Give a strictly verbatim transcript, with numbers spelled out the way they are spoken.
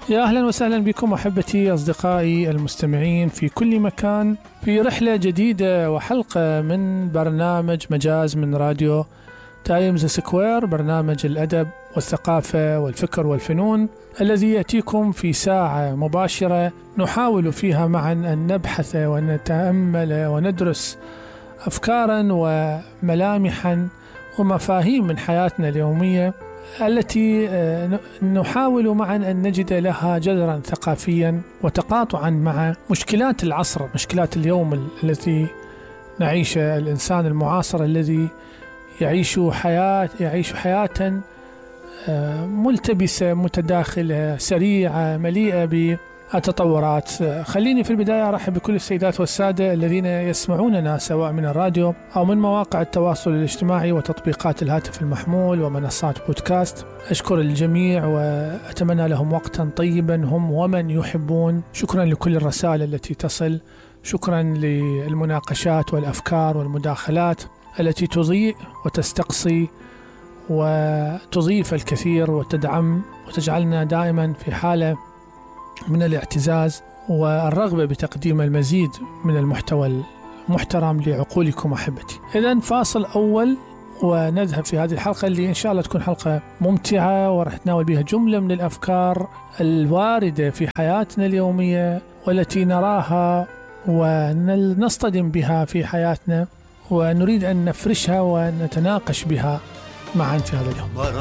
يا أهلا وسهلا بكم أحبتي أصدقائي المستمعين في كل مكان في رحلة جديدة وحلقة من برنامج مجاز من راديو تايمز سكوير، برنامج الأدب والثقافة والفكر والفنون الذي يأتيكم في ساعة مباشرة نحاول فيها معا أن نبحث ونتأمل وندرس أفكارا وملامحا ومفاهيم من حياتنا اليومية التي نحاول معا أن نجد لها جذرا ثقافيا وتقاطعا مع مشكلات العصر، مشكلات اليوم التي نعيش، الإنسان المعاصر الذي يعيش حياة يعيش حياة ملتبسة متداخلة سريعة مليئة بالتطورات. خليني في البداية أرحب بكل السيدات والسادة الذين يسمعوننا سواء من الراديو أو من مواقع التواصل الاجتماعي وتطبيقات الهاتف المحمول ومنصات بودكاست. أشكر الجميع وأتمنى لهم وقتا طيبا هم ومن يحبون. شكرا لكل الرسائل التي تصل، شكرا للمناقشات والأفكار والمداخلات التي تضيء وتستقصي وتضيف الكثير وتدعم وتجعلنا دائما في حالة من الاعتزاز والرغبة بتقديم المزيد من المحتوى المحترم لعقولكم أحبتي. إذن فاصل أول ونذهب في هذه الحلقة اللي إن شاء الله تكون حلقة ممتعة ورح نتناول بها جملة من الأفكار الواردة في حياتنا اليومية والتي نراها ونصطدم بها في حياتنا ونريد أن نفرشها ونتناقش بها معا في هذا اليوم.